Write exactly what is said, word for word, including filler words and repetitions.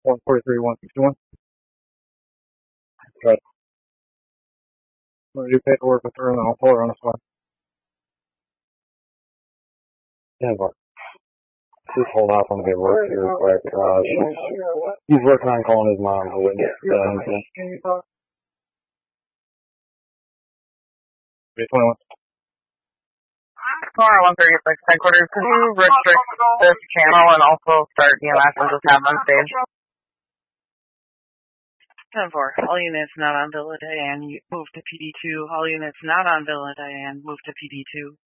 one forty-three, one sixty-one. Right. I'm going to do paperwork with her and then I'll pull her on the phone. Yeah, but just hold off on the paperwork here real quick. Uh, he's working on calling his mom who wouldn't say anything. twenty-one. Car one thirty-six headquarters, could you restrict this channel and also start E M S and just have them stage? ten four, all units not on Villa Diane, move to P D two. All units not on Villa Diane, move to P D two.